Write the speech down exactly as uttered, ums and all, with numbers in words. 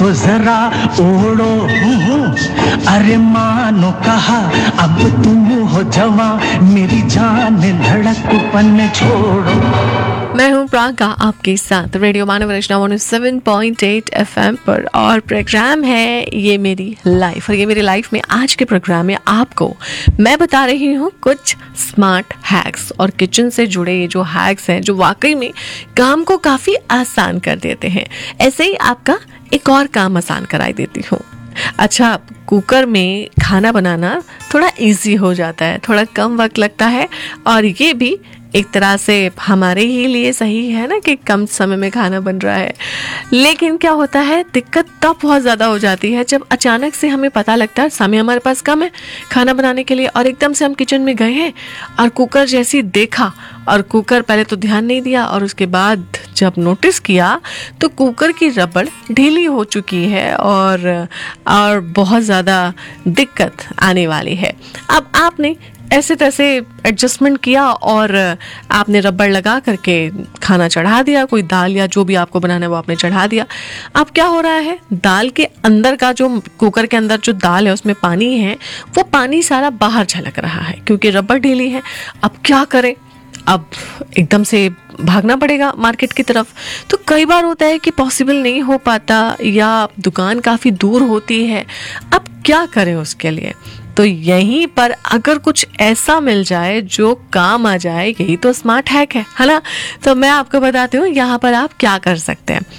तो जरा ओढ़ो, अरे मानो कहा अब तुम हो जवां, मेरी जान धड़कपन छोड़ो। मैं हूँ प्रागा आपके साथ रेडियो मानव रचना one seven point eight F M पर, और प्रोग्राम है ये मेरी लाइफ। और ये मेरी लाइफ में आज के प्रोग्राम में आपको मैं बता रही हूँ कुछ स्मार्ट हैक्स, और किचन से जुड़े ये जो हैक्स हैं जो वाकई में काम को काफ़ी आसान कर देते हैं। ऐसे ही आपका एक और काम आसान कराई देती हूँ। अच्छा, कुकर में खाना बनाना थोड़ा इजी हो जाता है, थोड़ा कम वक्त लगता है, और ये भी एक तरह से हमारे ही लिए सही है ना कि कम समय में खाना बन रहा है। लेकिन क्या होता है, दिक्कत तब बहुत ज़्यादा हो जाती है जब अचानक से हमें पता लगता है समय हमारे पास कम है खाना बनाने के लिए, और एकदम से हम किचन में गए हैं और कुकर जैसी देखा, और कुकर पहले तो ध्यान नहीं दिया, और उसके बाद जब नोटिस किया तो कुकर की रबड़ ढीली हो चुकी है और और बहुत ज़्यादा दिक्कत आने वाली है। अब आपने ऐसे तैसे एडजस्टमेंट किया और आपने रबड़ लगा करके खाना चढ़ा दिया, कोई दाल या जो भी आपको बनाना है वो आपने चढ़ा दिया। अब क्या हो रहा है, दाल के अंदर का जो कुकर के अंदर जो दाल है उसमें पानी है, वो पानी सारा बाहर झलक रहा है क्योंकि रबड़ ढीली है। अब क्या करें, अब एकदम से भागना पड़ेगा मार्केट की तरफ। तो कई बार होता है कि पॉसिबल नहीं हो पाता या दुकान काफ़ी दूर होती है। अब क्या करें उसके लिए, तो यहीं पर अगर कुछ ऐसा मिल जाए जो काम आ जाए, यही तो स्मार्ट हैक है है ना। तो मैं आपको बताती हूँ यहाँ पर आप क्या कर सकते हैं।